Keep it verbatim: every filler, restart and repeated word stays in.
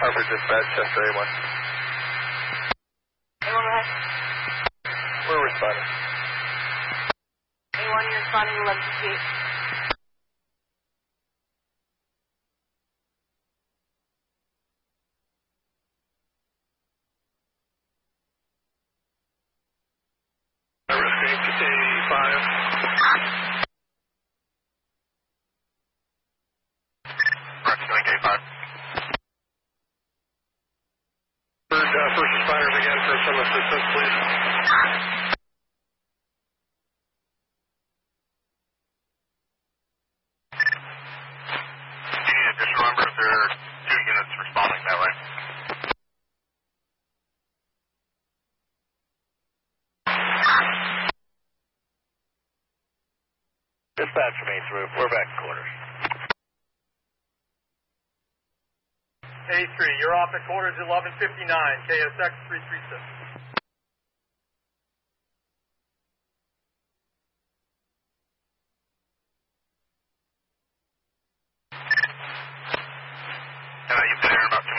Harvard Dispatch, Chester A one. A one, right? We're responding. A one, you're responding eleven fifty-eight. eighty-five. Roger, doing K five. First, uh, first responders again for some assistance, please. You need additional numbers. There are two units responding that way. Dispatch from eighth roof. We're back to quarters. A three, you're off at quarters eleven fifty-nine, K S X three three six. Uh, you've been here in about